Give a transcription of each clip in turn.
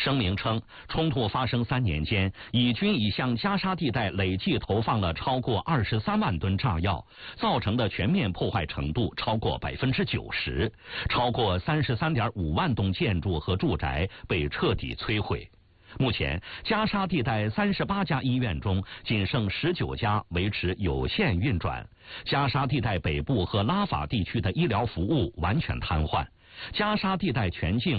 声明称，冲突发生3年间，以军已向加沙地带累计投放了超过23万吨炸药，造成的全面破坏程度超过90%，超过33.5万栋建筑和住宅被彻底摧毁。目前，加沙地带38家医院中，仅剩19家维持有限运转。加沙地带北部和拉法地区的医疗服务完全瘫痪。加沙地带全境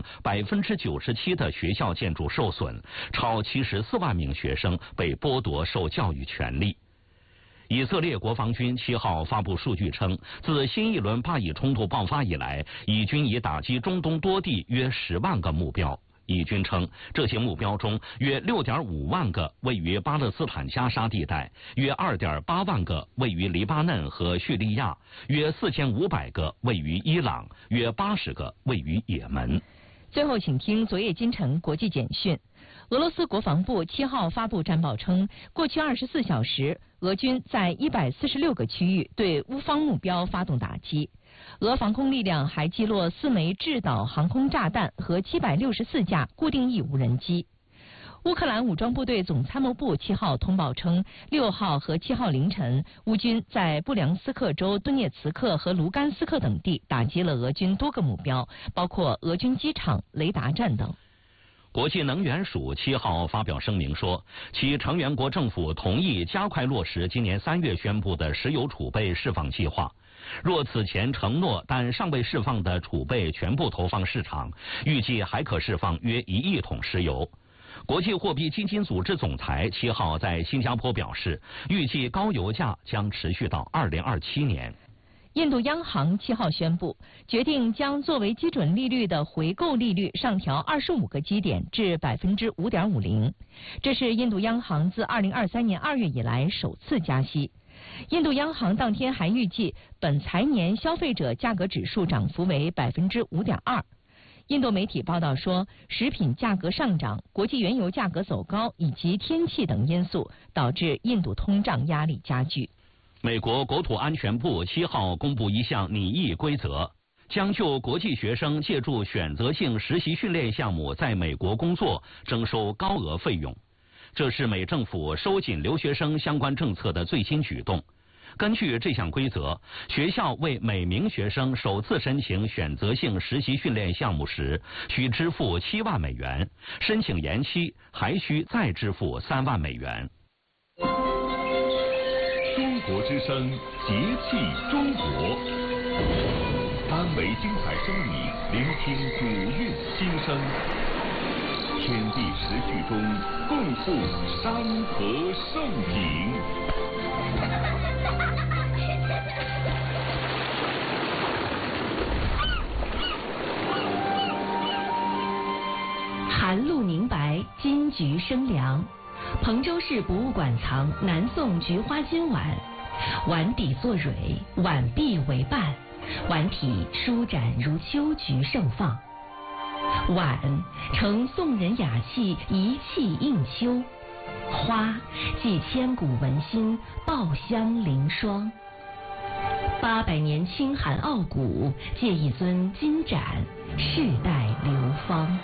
97%的学校建筑受损，超74万名学生被剥夺受教育权利。以色列国防军7号发布数据称，自新一轮巴以冲突爆发以来，以军已打击中东多地约10万个目标。以军称，这些目标中约6.5万个位于巴勒斯坦加沙地带，约2.8万个位于黎巴嫩和叙利亚，约4500个位于伊朗，约80个位于也门。 最后，请听昨夜今晨国际简讯。俄罗斯国防部7号发布战报称，过去24小时，俄军在146个区域对乌方目标发动打击。俄防空力量还击落4枚制导航空炸弹和764架固定翼无人机。乌克兰武装部队总参谋部7号通报称，6号和7号凌晨，乌军在布良斯克州顿涅茨克和卢甘斯克等地打击了俄军多个目标，包括俄军机场、雷达站等。 国际能源署7号发表声明说，其成员国政府同意加快落实今年3月宣布的石油储备释放计划。若此前承诺但尚未释放的储备全部投放市场，预计还可释放约1亿桶石油。国际货币基金组织总裁7号在新加坡表示，预计高油价将持续到2027年。 印度央行7号宣布，决定将作为基准利率的回购利率上调25个基点至5.50%，这是印度央行自2023年2月以来首次加息。印度央行当天还预计，本财年消费者价格指数涨幅为5.2%。印度媒体报道说，食品价格上涨、国际原油价格走高以及天气等因素，导致印度通胀压力加剧。 美国国土安全部7号公布一项拟议规则，将就国际学生借助选择性实习训练项目在美国工作征收高额费用。这是美政府收紧留学生相关政策的最新举动。根据这项规则，学校为每名学生首次申请选择性实习训练项目时，需支付7万美元，申请延期还需再支付3万美元。 中国之声，节气中国，耽美精彩声音，聆听古韵心声。天地时序中，共赴山河盛景。 寒露凝白，金菊生凉。彭州市博物馆藏南宋菊花金碗，碗底作蕊，碗壁为瓣，碗体舒展如秋菊盛放。碗承宋人雅气，一气应秋；花寄千古文心，爆香凌霜。800年清寒傲骨，借一尊金盏，世代流芳。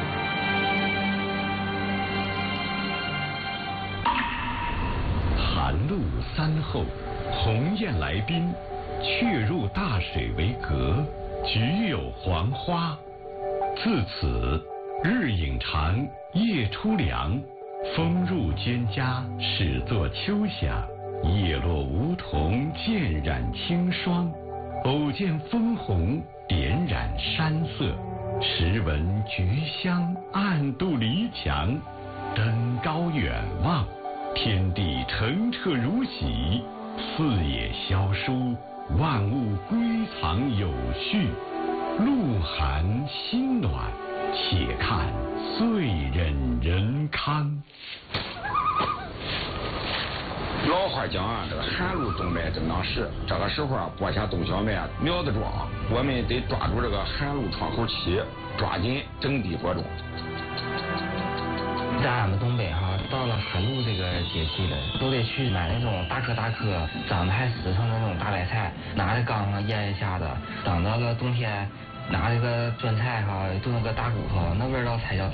寒露3候，鸿雁来宾，却入大水为阁，菊有黄花。自此，日影长，夜出凉，风入蒹葭，始作秋响。叶落梧桐，渐染青霜。偶见枫红，点染山色。时闻菊香，暗度离墙。登高远望，天地澄澈如洗，四野萧疏，万物归藏有序。露寒心暖，且看岁忍人康。 老话讲啊，这个寒露冬麦正当时，这个时候啊，播下冬小麦苗子壮，我们得抓住这个寒露窗口期，抓紧整地播种。 在俺们东北到了寒露这个节气了，都得去买那种大颗长得还实诚的那种大白菜，拿着缸腌一下子，等到了冬天拿这个酸菜炖那个大骨头，那味道才叫